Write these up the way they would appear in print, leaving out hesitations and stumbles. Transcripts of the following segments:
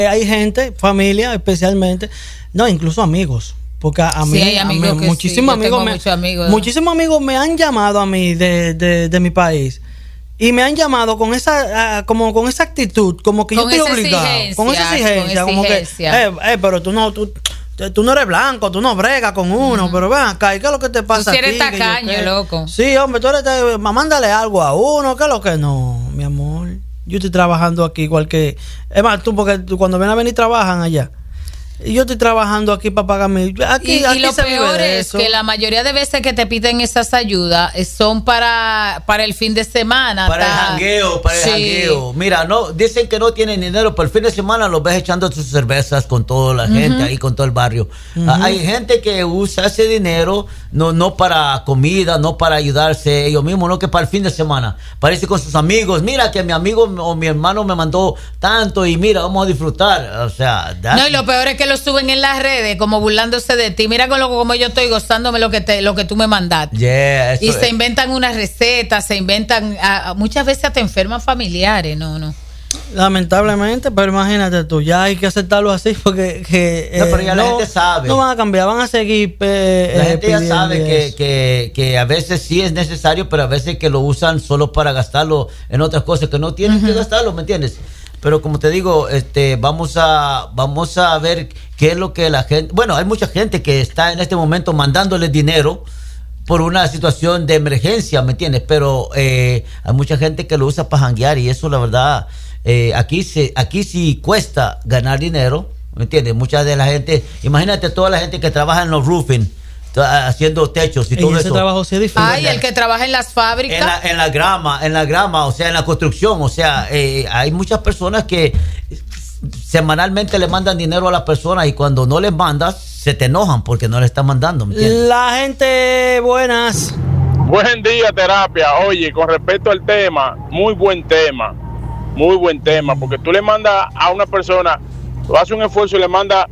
Hay gente, familia especialmente, no, incluso amigos. Porque a mí, sí, hay amigos que muchísimos amigos me han llamado a mí de mi país. Y me han llamado con esa con esa actitud, como que yo estoy obligado, con esa exigencia, como que pero tú no eres blanco, tú no bregas con uno, pero ven acá, ¿y qué es lo que te pasa? Tú eres tacaño, loco. Sí, hombre, tú eres mándale algo a uno, ¿qué es lo que no, mi amor? Yo estoy trabajando aquí igual que, es más, porque tú cuando ven a venir trabajan allá. Y yo estoy trabajando aquí para pagarme. Aquí lo peor es que la mayoría de veces que te piden esas ayudas son para el fin de semana. Para el jangueo. Mira, no dicen que no tienen dinero, pero el fin de semana los ves echando sus cervezas con toda la gente ahí, con todo el barrio. Hay gente que usa ese dinero no para comida, no para ayudarse ellos mismos, no que para el fin de semana. Parece con sus amigos. Mira que mi amigo o mi hermano me mandó tanto y mira, vamos a disfrutar. O sea, no, y lo peor es que lo suben en las redes como burlándose de ti. Mira como yo estoy gozándome lo que tú me mandaste. Y se inventan unas recetas, se inventan muchas veces hasta enferman familiares. No. Lamentablemente, pero imagínate tú, ya hay que aceptarlo así porque pero ya la gente sabe. No van a cambiar, van a seguir. La gente ya sabe que a veces sí es necesario, pero a veces que lo usan solo para gastarlo en otras cosas que no tienen que gastarlo, ¿me entiendes? Pero como te digo, vamos a ver qué es lo que la gente... Bueno, hay mucha gente que está en este momento mandándole dinero por una situación de emergencia, ¿me entiendes? Pero hay mucha gente que lo usa para janguear y eso, la verdad, aquí sí cuesta ganar dinero, ¿me entiendes? Mucha de la gente... Imagínate toda la gente que trabaja en los roofing, haciendo techos y todo ese eso. Trabajo sí es difícil. El que trabaja en las fábricas. En la grama, o sea, en la construcción. O sea, hay muchas personas que semanalmente le mandan dinero a las personas y cuando no les mandas, se te enojan porque no le están mandando, ¿me entiendes? La gente, buenas. Buen día, terapia. Oye, con respecto al tema, muy buen tema, porque tú le mandas a una persona, tú haces un esfuerzo y le mandas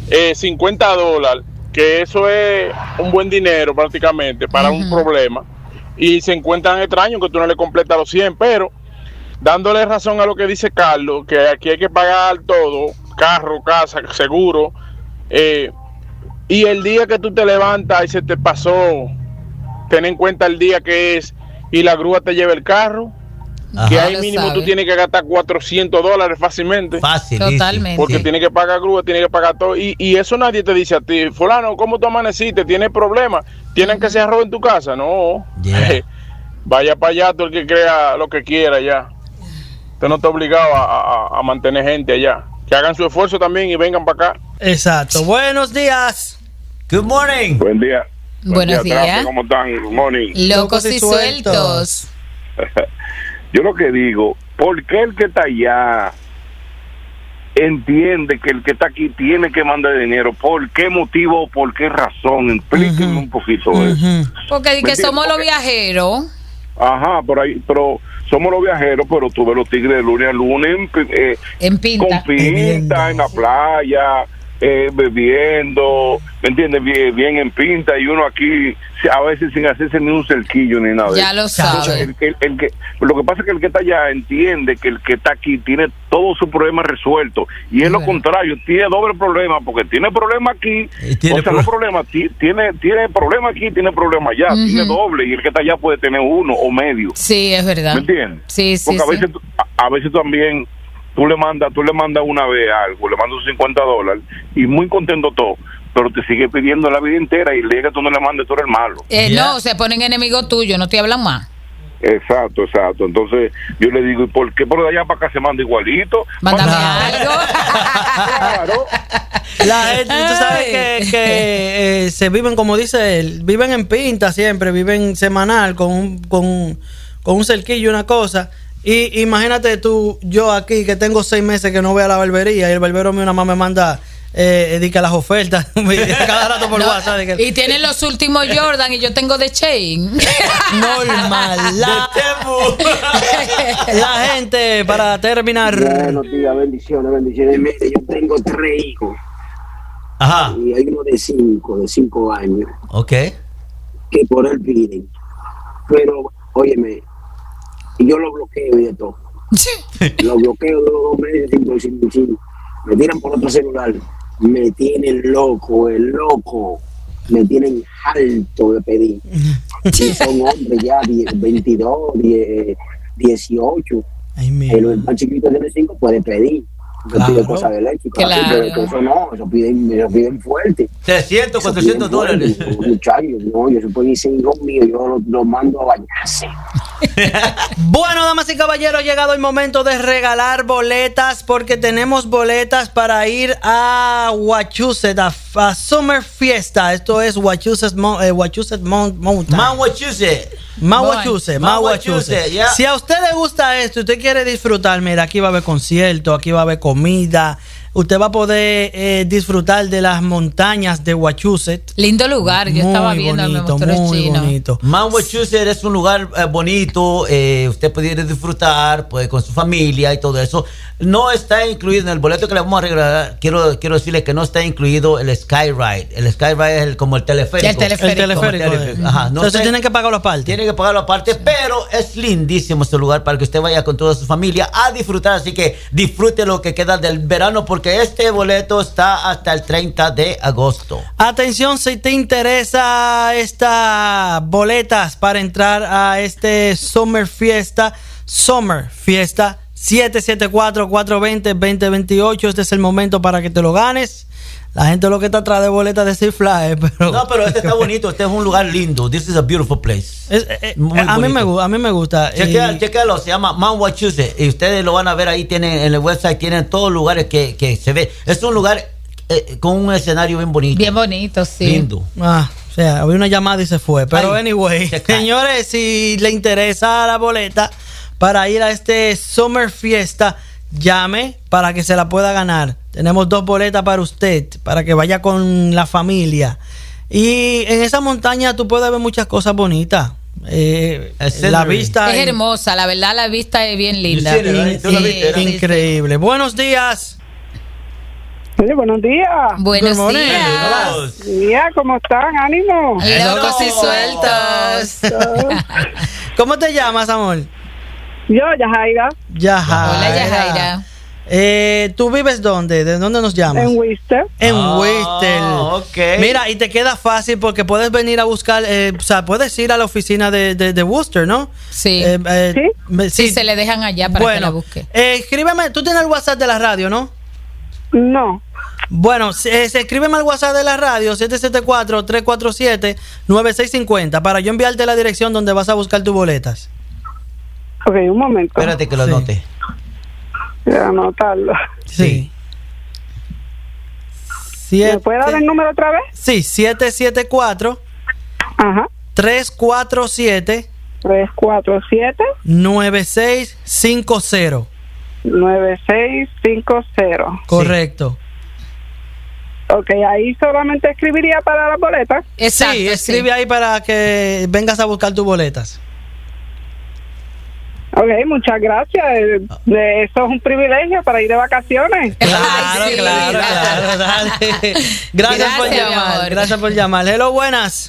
$50, que eso es un buen dinero prácticamente para un problema, y se encuentran extraños que tú no le completas los 100, pero dándole razón a lo que dice Carlos, que aquí hay que pagar todo, carro, casa, seguro, y el día que tú te levantas y se te pasó, ten en cuenta el día que es, y la grúa te lleva el carro, que ahí mínimo tú tienes que gastar $400 fácilmente. Totalmente. Porque tienes que pagar grúa, tienes que pagar todo. Y eso nadie te dice a ti, fulano, ¿cómo tú amaneciste? ¿Tienes problemas? ¿Tienen que hacer arroz en tu casa? No. Vaya para allá, tú el que crea lo que quiera ya. Usted no está obligado a mantener gente allá. Que hagan su esfuerzo también y vengan para acá. Exacto. Buenos días. Good morning. Buen día. Buenos días. ¿Cómo están? Good morning. Locos y sueltos. Yo lo que digo, ¿por qué el que está allá entiende que el que está aquí tiene que mandar dinero? ¿Por qué motivo, por qué razón? Explíquenme un poquito eso. Porque que somos los viajeros. Ajá, pero somos los viajeros, pero tú ves los tigres de lunes a lunes en pinta. Con pinta, en la playa, bebiendo, ¿me entiendes? Bien en pinta, y uno aquí a veces sin hacerse ni un cerquillo ni nada. Ya lo sabe. Lo que pasa es que el que está allá entiende que el que está aquí tiene todos sus problemas resueltos, y es lo contrario, tiene doble problema, porque tiene problema aquí, tiene problema aquí, tiene problema allá, tiene doble, y el que está allá puede tener uno o medio. Sí, es verdad. ¿Me entiendes? Sí, porque a veces también tú le mandas una vez algo, le mandas $50 y muy contento todo, pero te sigue pidiendo la vida entera, y le diga que tú no le mandes, tú eres el malo. No, se ponen enemigos tuyos, no te hablan más. Exacto. Entonces yo le digo, ¿y por qué por allá para acá se manda igualito? Mándame algo. Claro. La gente, tú sabes que se viven, como dice él, viven en pinta siempre, viven semanal con un cerquillo y una cosa. Y imagínate tú, yo aquí que tengo 6 meses que no voy a la barbería, y el barbero mío nada más me manda que las ofertas cada rato por WhatsApp. Y tienen los últimos Jordan y yo tengo de Chain. Normal. La gente, para terminar. Buenos días, bendiciones. Mire, yo tengo 3 hijos. Ajá. Y hay uno de 5 años. Ok. Que por él piden. Pero, óyeme, yo lo bloqueo y de todo. Lo bloqueo de los 2 meses sin me tiran por otro celular, me tienen loco, me tienen alto de pedir. Y son hombres ya, 22, 18. El más chiquito tiene 5, puede pedir. Yo pido cosas eléctricas, pero eso no, eso piden fuerte. 300, 400 dólares. Muchachos, no, yo supongo que sin hijos míos, yo los mando a bañarse. Bueno, damas y caballeros, ha llegado el momento de regalar boletas, porque tenemos boletas para ir a Wachusett, a Summer Fiesta. Esto es Wachusett Mountain. Wachusett. Yeah. Si a usted le gusta esto y usted quiere disfrutar, mira, aquí va a haber concierto, aquí va a haber comida. Usted va a poder disfrutar de las montañas de Wachusett. Lindo lugar, yo estaba viendo, me mostró el chino. Bonito. Mount Wachusett es un lugar bonito, usted puede ir a disfrutar, puede con su familia y todo eso. No está incluido en el boleto que le vamos a regalar. Quiero decirle que no está incluido el Sky Ride. El Sky Ride es como el teleférico. El teleférico. Ajá. No, entonces tienen que pagarlo aparte. Tienen que pagarlo aparte, pero es lindísimo este lugar para que usted vaya con toda su familia a disfrutar. Así que disfrute lo que queda del verano, porque este boleto está hasta el 30 de agosto. Atención, si te interesa estas boletas para entrar a este Summer Fiesta 774-420-2028. Este es el momento para que te lo ganes. La gente lo que está atrás de boletas de Six Flags, pero... No, pero este está bonito, este es un lugar lindo. This is a beautiful place. A mí me gusta. Chequéalo, se llama Mount Wachusett. Y ustedes lo van a ver ahí, tienen en el website, tienen todos los lugares que se ve. Es un lugar con un escenario bien bonito. Bien bonito, sí. Lindo. O sea, había una llamada y se fue. Pero anyway, señores, si le interesa la boleta para ir a este Summer Fiesta, llame para que se la pueda ganar. Tenemos 2 boletas para usted, para que vaya con la familia. Y en esa montaña tú puedes ver muchas cosas bonitas. La vista es hermosa, la verdad, la vista es bien linda. Increíble. Buenos días. Sí, buenos días. Buenos días. Mira, ¿cómo están? Ánimo. Locos y sueltos. ¿Cómo te llamas, amor? Yo, Yajaira. Hola, Yajaira. ¿Tú vives dónde? ¿De dónde nos llamas? En Worcester. En Worcester. Okay. Mira, y te queda fácil porque puedes venir a buscar, o sea, puedes ir a la oficina de Worcester, ¿no? Sí. Sí, se le dejan allá para que la busque. Escríbeme, tú tienes el WhatsApp de la radio, ¿no? No. Bueno, escríbeme al WhatsApp de la radio 774-347-9650 para yo enviarte la dirección donde vas a buscar tus boletas. Ok, un momento. Espérate que lo anote. Voy a anotarlo. Sí. ¿Me puede dar el número otra vez? Sí, 774 Ajá. 347 9650. 9650. Correcto. Ok, ahí solamente escribiría para las boletas. Exacto, sí, escribe ahí para que vengas a buscar tus boletas. Ok, muchas gracias. Eso es un privilegio para ir de vacaciones. Claro, sí, claro. Dale. Gracias por llamar. Amor. Gracias por llamar. Hello, buenas.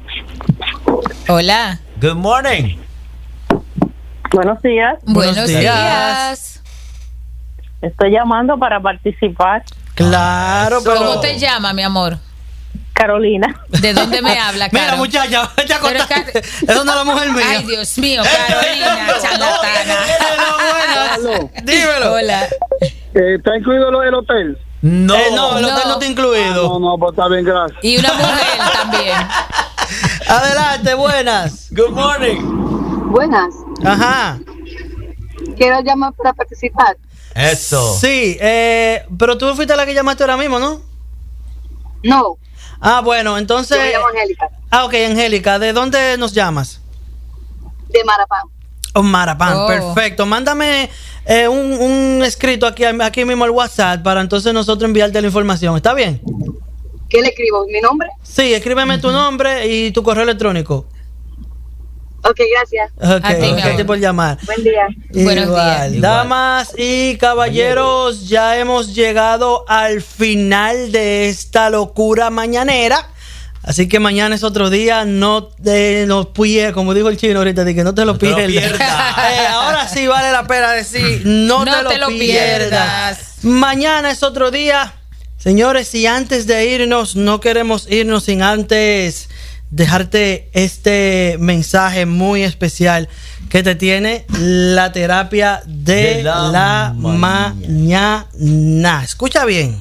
Hola. Good morning. Buenos días. Buenos días. Estoy llamando para participar. Claro, pero... ¿Cómo te llama, mi amor? Carolina. ¿De dónde me habla, Caro? Mira, muchacha, es una la mujer mía. Ay, Dios mío, Carolina, charlatana. Dímelo. Hola. ¿Está incluido el hotel? No. No, el hotel no está incluido. No, pues está bien, gracias. Y una mujer también. Adelante, buenas. Good morning. Buenas. Ajá. Quiero llamar para participar. Eso. Sí, pero tú fuiste la que llamaste ahora mismo, ¿no? No. Ah, bueno, entonces... Yo me llamo Angélica. Ok, Angélica, ¿de dónde nos llamas? De Marapán. Oh, Marapán, perfecto. Mándame un escrito aquí mismo al WhatsApp para entonces nosotros enviarte la información. ¿Está bien? ¿Qué le escribo? ¿Mi nombre? Sí, escríbeme tu nombre y tu correo electrónico. Ok, gracias. Gracias por llamar. Buen día. Buenos días. Damas y caballeros, ya hemos llegado al final de esta locura mañanera. Así que mañana es otro día. No pierdas, como dijo el chino ahorita, de que no te lo pierdas. Ahora sí vale la pena decir, no te lo pierdas. Mañana es otro día. Señores, y antes de irnos, no queremos irnos sin antes dejarte este mensaje muy especial que te tiene la terapia de la mañana. Escucha bien.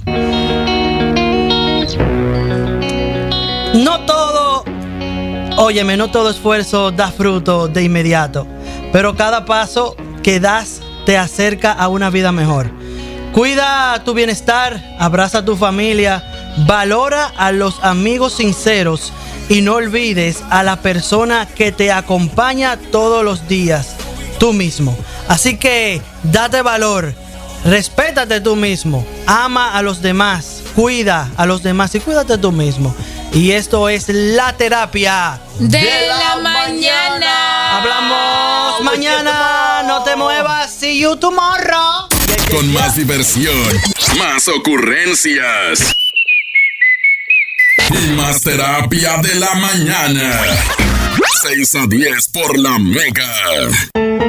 No todo esfuerzo da fruto de inmediato, pero cada paso que das te acerca a una vida mejor. Cuida tu bienestar, abraza a tu familia, valora a los amigos sinceros y no olvides a la persona que te acompaña todos los días, tú mismo. Así que date valor, respétate tú mismo, ama a los demás, cuida a los demás y cuídate tú mismo. Y esto es la terapia de la mañana. Hablamos mañana, no te muevas, see you tomorrow. Con más diversión, más ocurrencias y más terapia de la mañana. 6 a 10 por la Mega.